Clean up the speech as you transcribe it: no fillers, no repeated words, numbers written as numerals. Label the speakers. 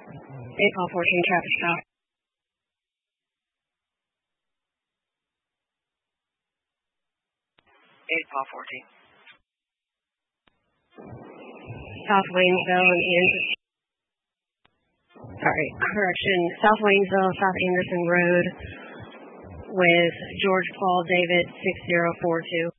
Speaker 1: Call 14, traffic stop.
Speaker 2: 8 Call 14.
Speaker 1: South Waynesville and South Waynesville, South Anderson Road with George Paul David 6042.